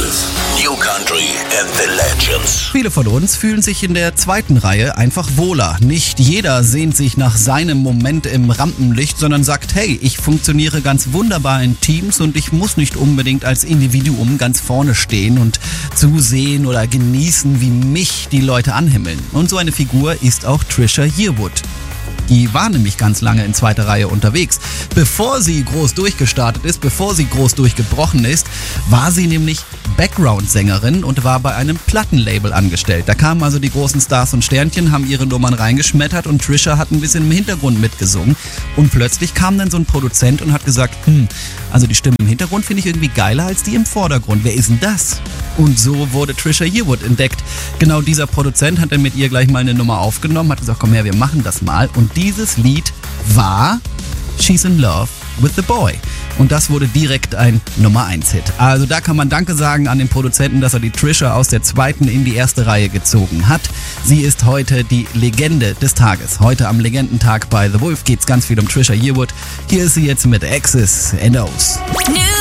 New Country and the Legends. Viele von uns fühlen sich in der zweiten Reihe einfach wohler. Nicht jeder sehnt sich nach seinem Moment im Rampenlicht, sondern sagt, hey, ich funktioniere ganz wunderbar in Teams und ich muss nicht unbedingt als Individuum ganz vorne stehen und zusehen oder genießen, wie mich die Leute anhimmeln. Und so eine Figur ist auch Trisha Yearwood. Die war nämlich ganz lange in zweiter Reihe unterwegs. Bevor sie groß durchgestartet ist, bevor sie groß durchgebrochen ist, war sie nämlich Background-Sängerin und war bei einem Plattenlabel angestellt. Da kamen also die großen Stars und Sternchen, haben ihre Nummern reingeschmettert und Trisha hat ein bisschen im Hintergrund mitgesungen. Und plötzlich kam dann so ein Produzent und hat gesagt, also die Stimme im Hintergrund finde ich irgendwie geiler als die im Vordergrund. Wer ist denn das? Und so wurde Trisha Yearwood entdeckt. Genau dieser Produzent hat dann mit ihr gleich mal eine Nummer aufgenommen, hat gesagt, komm her, wir machen das mal. Und dieses Lied war She's in Love with the Boy. Und das wurde direkt ein Nummer-1-Hit. Also da kann man Danke sagen an den Produzenten, dass er die Trisha aus der zweiten in die erste Reihe gezogen hat. Sie ist heute die Legende des Tages. Heute am Legendentag bei The Wolf geht es ganz viel um Trisha Yearwood. Hier ist sie jetzt mit X's and O's.